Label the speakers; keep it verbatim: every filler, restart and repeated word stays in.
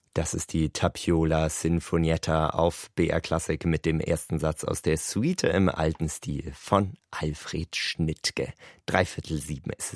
Speaker 1: Das ist die Tapiola Sinfonietta auf B R Klassik mit dem ersten Satz aus der Suite im alten Stil von Alfred Schnittke. Dreiviertel sieben ist es.